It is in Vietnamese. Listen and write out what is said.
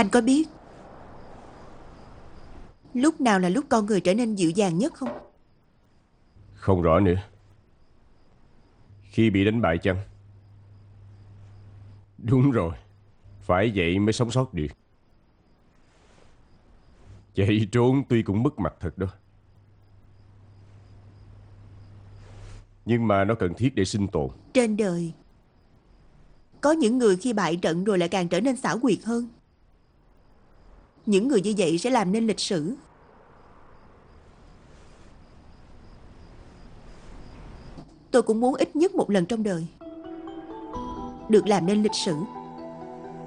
Anh có biết lúc nào là lúc con người trở nên dịu dàng nhất không? Không rõ nữa. Khi bị đánh bại chăng? Đúng rồi, phải vậy mới sống sót được. Chạy trốn tuy cũng mất mặt thật đó, nhưng mà nó cần thiết để sinh tồn. Trên đời có những người khi bại trận rồi lại càng trở nên xảo quyệt hơn. Những người như vậy sẽ làm nên lịch sử. Tôi cũng muốn ít nhất một lần trong đời được làm nên lịch sử.